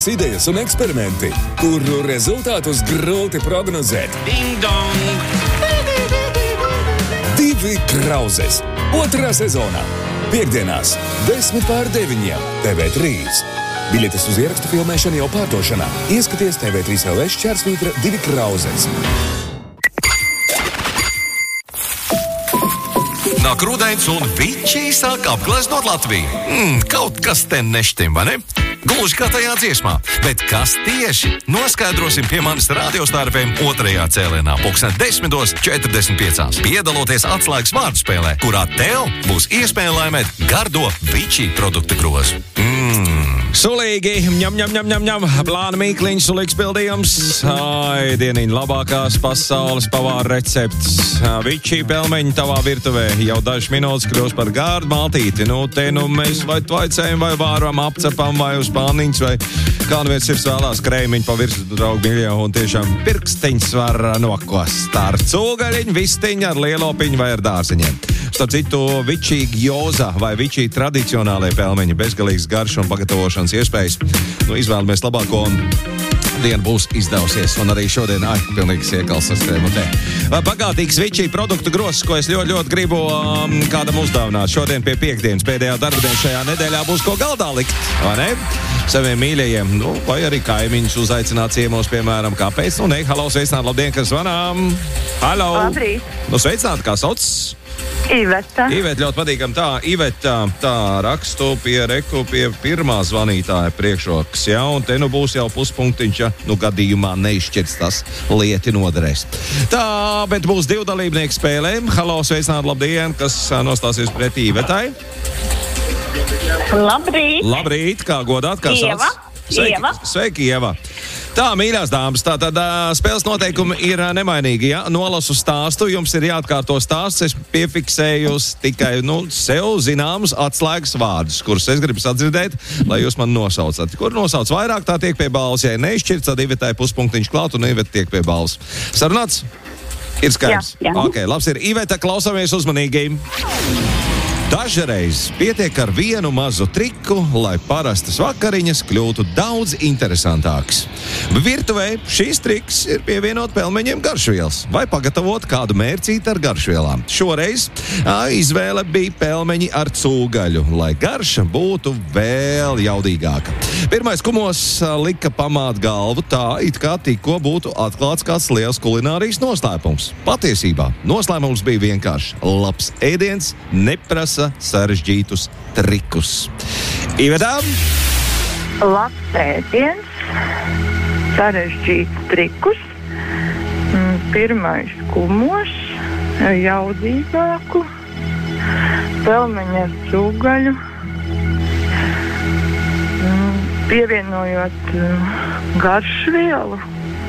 Idejas un eksperimenti, kuru rezultātus grūti prognozēt. Ding dong! Divi krauzes. 2. sezonā. Piektdienās 8:10 TV3. Biļetes uz ierakstu filmēšanu jau pārdošanā. Ieskaties TV3 LV /2 krauzes. Nāk rudens un viķī sāk apgleznot Latviju. Kaut kas te neštim, vai ne? Gluži kā tajā dziesmā. Bet kas tieši? Noskaidrosim pie manis radiostarpiem 2. cēlienā, 10:45. Piedaloties atslēgas vārdu spēlē, kurā tev būs iespēja laimēt gardo viķī produktu grozu. Sulīgi, ņem, plāna mīkliņš, sulīgs pildījums. Ai, dieniņ, labākās pasaules pavāra recepts. Viķī pelmeņi tavā virtuvē jau dažas minūtes kļūst par gārdu maltīti. Te mēs vai tvaicējam, vai vāram, apcepam, vai uz pāniņas, vai kā viens sirds vēlās krēmiņu pa virsu, draugi miļo, un tiešām pirkstiņas var nokost ar cūgaļiņu, vistiņu, ar lielopiņu vai ar dārziņiem. Starp citu, viķī gjoza vai viķī tradicionālajie pelmeņi, bezgalīgs garš un pagatavošanas iespējas. Izvēlamies labāko un diena būs izdevusies. Un arī šodien, pilnīgs iekals saskrējumu te. Bagātīgs viķī produktu grozs, ko es ļoti gribu kādam uzdāvināt. Šodien pie piekdienas pēdējā darbdienas šajā nedēļā būs ko galdā likt, vai ne? Saviem mīļajiem, vai arī kaimiņus uzaicināt ciemos, piemēram, kāpēc? Halo, sveicināt, labdien, kas zvanām? Halo! Labrīt! Sveicināt, kā sauc? Iveta. Iveta, ļoti patīkam tā. Iveta, tā rakstu pie pirmā zvanītāja priekšrokas, ja, un te būs jau puspunktiņš, ja, gadījumā neizšķirts tas lieti noderēs. Tā, bet būs 2 dalībnieki spēlēm. Halo, sveicināt, labdien, kas nostāsies pretī Ivetai? Labrīt! Labrīt, kā godāt, kā Ieva. sauc? Sveiki, Ieva! Tā, mīļās dāmas, tātad spēles noteikumi ir nemainīgi, ja? Nolasu stāstu, jums ir jāatkārto stāsts, es piefiksēju tikai, sev zināmus atslēgas vārdus, kurus es gribu sadzirdēt, lai jūs man nosaucat. Kur nosauc vairāk, tā tiek pie balvas, ja neizšķirts, tad Ivetai puspunktiņš klāt un Iveta tiek pie balvas. Sarunāts? Ir skaidrs? Jā. Ok, labs ir. Iveta, klausamies uzmanīgi. Dažreiz pietiek ar vienu mazu triku, lai parastas vakariņas kļūtu daudz interesantākas. Virtuvē šīs triks ir pievienot pelmeņiem garšvielas vai pagatavot kādu mērcīti ar garšvielām. Šoreiz izvēle bija pelmeņi ar cūgaļu, lai garša būtu vēl jaudīgāka. Pirmais kumos lika pamāt galvu tā, it kā tikko būtu atklāts kāds liels kulinārijas noslēpums. Patiesībā noslēpums bija vienkārši labs ēdiens, neprasa sarežģītus trikus. Ivedām! Labs ēdiens, sarežģīts trikus. Pirmais kumos, jaudīgāku, pelmeņu ar cūgaļu, pievienojot garšvielu,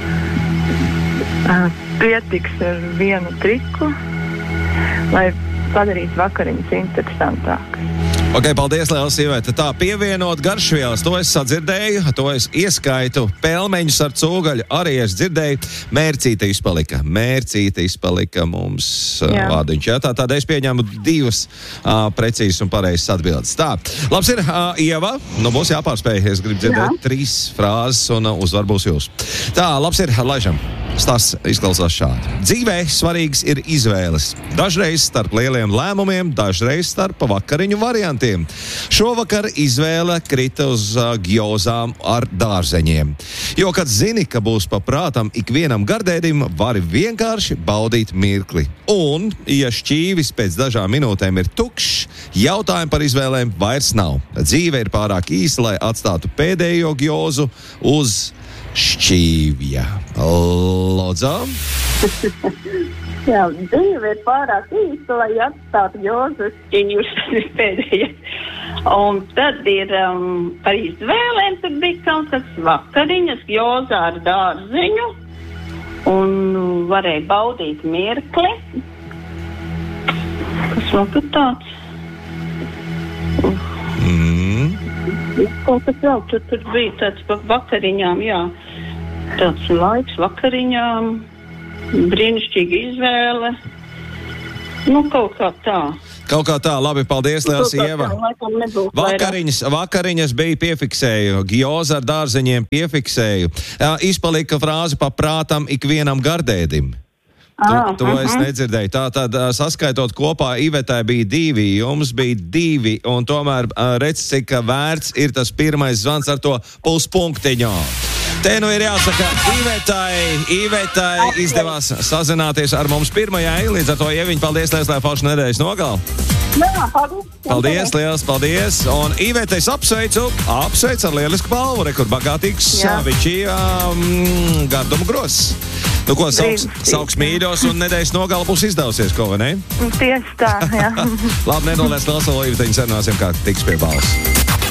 pietiks ar vienu triku, lai padarīt vakariņas interesantākas. Ok, paldies, liels Iveta. Tā, pievienot garšvielas, to es sadzirdēju, to es ieskaitu. Pelmeņus ar cūgaļu arī es dzirdēju. Mērcīte izpalika mums vārdiņš. Jā, tā es pieņēmu 2 precīzes un pareizes atbildes. Tā, labs ir, Ieva, būs jāpārspēj. Es gribu dzirdēt 3 frāzes un uzvar būs jūs. Tā, labs ir, laižam. Stāsts izklausās šādi. Dzīvē svarīgs ir izvēles. Dažreiz starp lieliem lēmumiem, dažreiz starp vakariņu variantiem. Šovakar izvēle krita uz gjozām ar dārzeņiem. Jo, kad zini, ka būs paprātam ikvienam gardēdim, vari vienkārši baudīt mirkli. Un, ja šķīvis pēc dažām minūtēm ir tukšs, jautājumu par izvēlēm vairs nav. Dzīve ir pārāk īsa, lai atstātu pēdējo gjozu uz šķīvja. Lodza? Jā, dzīve ir pārāk īsta, lai atstātu gjozu uz šķīvjas pēdējais. Un tad ir par izvēlēm, tad bija kaut kas vakariņas, gjoza ar dārziņu, un varēja baudīt mirkli. Kas vēl tur tāds? Kaut kas vēl, tur bija tāds par vakariņām, jā. Tāds laiks vakariņām, brīnišķīga izvēle. Nu, kaut kā tā. Kaut kā tā, labi, paldies, liels Kaut kā Ieva. tā, laikam nebūs vairāk. Vakariņas bija piefiksēju, gjoza ar dārzeņiem piefiksēju. Izpalika frāze pa prātam ikvienam gardēdim. To es nedzirdēju. Tātad, saskaitot kopā, Ivetai bija 2, jums bija 2, un tomēr redz, cik vērts ir tas pirmais zvans ar to puspunktiņu. Te nu ir jāsaka, Ivetai izdevās sazināties ar mums pirmajā, līdz ar to Ieviņa, paldies, lai forša nedēļas nogal. Jā, paldies. Paldies, liels paldies. Un Ivetai apsveicu ar lielisku balvu, kur bagātīgs Vičī gardumu gross. Nu, ko sauks mīļos un nedēļas nogala būs izdevusies, ko, vai ne? Tieši tā, jā. Labi, nedolēs Lasolo Iveteņu sarunāsim, kā tiks pie balvas.